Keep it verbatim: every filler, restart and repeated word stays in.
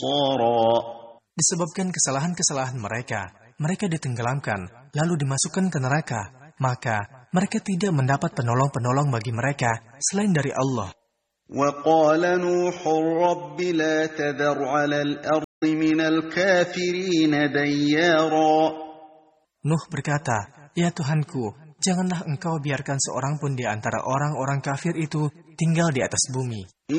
Disebabkan kesalahan-kesalahan mereka, mereka ditenggelamkan, lalu dimasukkan ke neraka. Maka mereka tidak mendapat penolong-penolong bagi mereka selain dari Allah. وَقَالَ نُوحٌ رَبِّ لَا تَذَرْ عَلَى الْأَرْضِ مِنَ الْكَافِرِينَ دَيَّارًا. Nuh berkata, "Ya Tuhanku, janganlah engkau biarkan seorang pun di antara orang-orang kafir itu tinggal di atas bumi.